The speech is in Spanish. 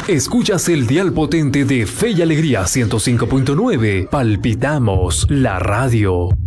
Escuchas el dial potente de Fe y Alegría 105.9. Palpitamos la radio.